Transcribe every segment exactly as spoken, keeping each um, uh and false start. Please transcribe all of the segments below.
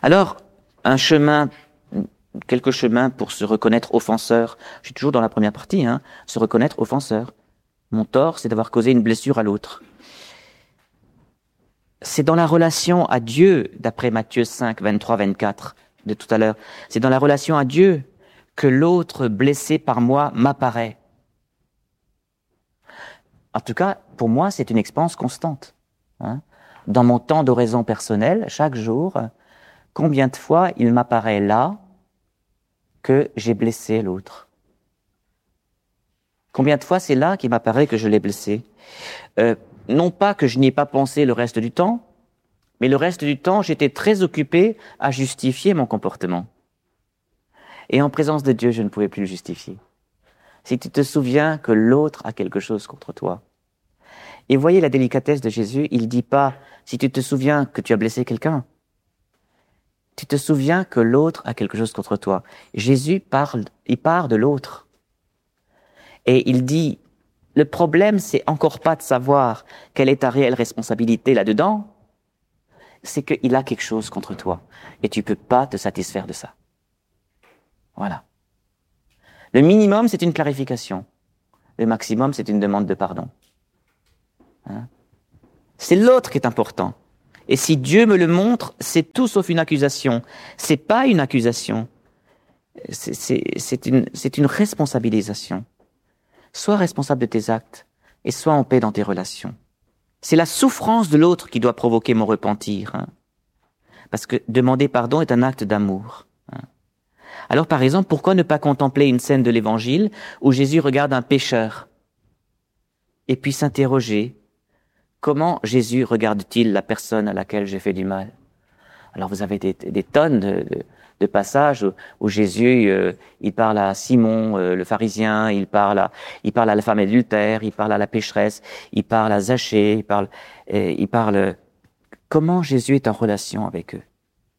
Alors, un chemin, quelques chemins pour se reconnaître offenseur. Je suis toujours dans la première partie, hein, se reconnaître offenseur. Mon tort, c'est d'avoir causé une blessure à l'autre. C'est dans la relation à Dieu, d'après Matthieu cinq, vingt-trois, vingt-quatre, de tout à l'heure. C'est dans la relation à Dieu que l'autre blessé par moi m'apparaît. En tout cas, pour moi, c'est une expérience constante. Hein. Dans mon temps d'oraison personnelle, chaque jour, combien de fois il m'apparaît là que j'ai blessé l'autre? Combien de fois c'est là qu'il m'apparaît que je l'ai blessé? euh, Non pas que je n'y ai pas pensé le reste du temps, mais le reste du temps, j'étais très occupé à justifier mon comportement. Et en présence de Dieu, je ne pouvais plus le justifier. Si tu te souviens que l'autre a quelque chose contre toi. Et voyez la délicatesse de Jésus, il ne dit pas, si tu te souviens que tu as blessé quelqu'un, tu te souviens que l'autre a quelque chose contre toi. Jésus parle, il part de l'autre. Et il dit, le problème, c'est encore pas de savoir quelle est ta réelle responsabilité là-dedans, c'est qu'il a quelque chose contre toi. Et tu peux pas te satisfaire de ça. Voilà. Le minimum, c'est une clarification. Le maximum, c'est une demande de pardon. Hein? C'est l'autre qui est important. Et si Dieu me le montre, c'est tout sauf une accusation. C'est pas une accusation. C'est, c'est, c'est, une, c'est une responsabilisation. Sois responsable de tes actes et sois en paix dans tes relations. C'est la souffrance de l'autre qui doit provoquer mon repentir. Hein? Parce que demander pardon est un acte d'amour. Hein? Alors par exemple, pourquoi ne pas contempler une scène de l'Évangile où Jésus regarde un pécheur et puis s'interroger, comment Jésus regarde-t-il la personne à laquelle j'ai fait du mal? Alors vous avez des, des tonnes de, de, de passages où, où Jésus, euh, il parle à Simon, euh, le pharisien, il parle à, il parle à la femme adultère, il parle à la pécheresse, il parle à Zachée, il parle, euh, il parle. Comment Jésus est en relation avec eux?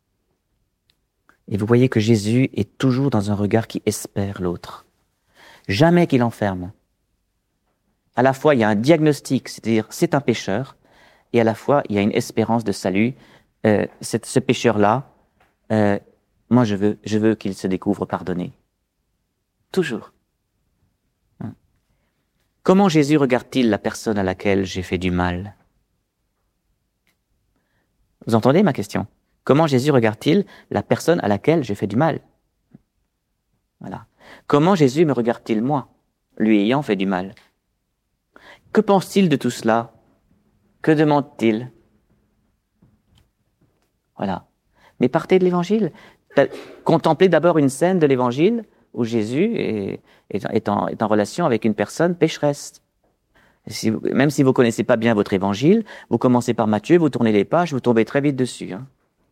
Et vous voyez que Jésus est toujours dans un regard qui espère l'autre. Jamais qu'il enferme. À la fois, il y a un diagnostic, c'est-à-dire c'est un pécheur, et à la fois, il y a une espérance de salut. Euh, cette, ce pécheur-là, euh, moi je veux, je veux qu'il se découvre pardonné. Toujours. Hein. Comment Jésus regarde-t-il la personne à laquelle j'ai fait du mal? Vous entendez ma question? Comment Jésus regarde-t-il la personne à laquelle j'ai fait du mal? Voilà. Comment Jésus me regarde-t-il moi, lui ayant fait du mal? Que pense-t-il de tout cela? Que demande-t-il? Voilà. Mais partez de l'Évangile. Contemplez d'abord une scène de l'Évangile où Jésus est, est, est, en, est en relation avec une personne pécheresse. Si vous, même si vous ne connaissez pas bien votre Évangile, vous commencez par Matthieu, vous tournez les pages, vous tombez très vite dessus. Hein.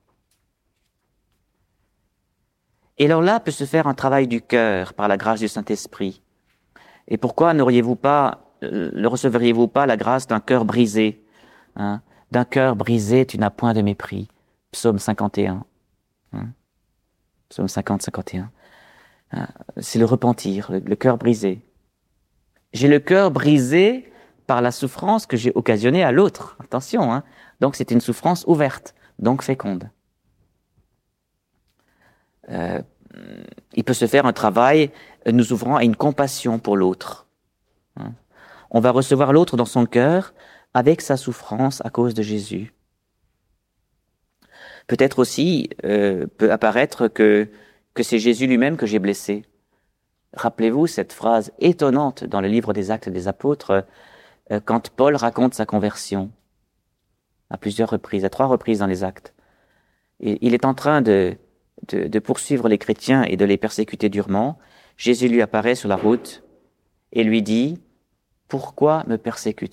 Et alors là peut se faire un travail du cœur par la grâce du Saint-Esprit. Et pourquoi n'auriez-vous pas, euh, ne recevriez-vous pas la grâce d'un cœur brisé? Hein? D'un cœur brisé, tu n'as point de mépris. Psaume cinquante et un. Hein? Psaume cinquante, cinquante et un. Hein? C'est le repentir, le, le cœur brisé. J'ai le cœur brisé par la souffrance que j'ai occasionnée à l'autre. Attention, hein? Donc c'est une souffrance ouverte, donc féconde. Euh, il peut se faire un travail nous ouvrant à une compassion pour l'autre. Hein? On va recevoir l'autre dans son cœur avec sa souffrance à cause de Jésus. Peut-être aussi euh, peut apparaître que, que c'est Jésus lui-même que j'ai blessé. Rappelez-vous cette phrase étonnante dans le livre des Actes des Apôtres, euh, quand Paul raconte sa conversion, à plusieurs reprises, à trois reprises dans les Actes. Et il est en train de, de, de poursuivre les chrétiens et de les persécuter durement. Jésus lui apparaît sur la route et lui dit « Pourquoi me persécutes-tu »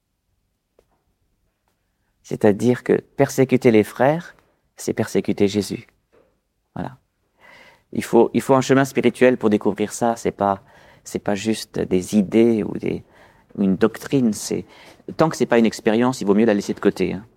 C'est-à-dire que persécuter les frères, c'est persécuter Jésus. Voilà. Il faut, il faut un chemin spirituel pour découvrir ça. C'est pas, c'est pas juste des idées ou des, ou une doctrine. C'est, tant que c'est pas une expérience, il vaut mieux la laisser de côté. Hein.